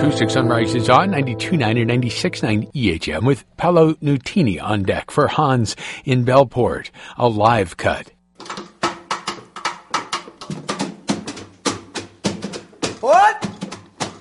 Acoustic Sunrise is on 92.9 and 96.9 EHM with Paolo Nutini on deck for Hans in Bellport, a live cut.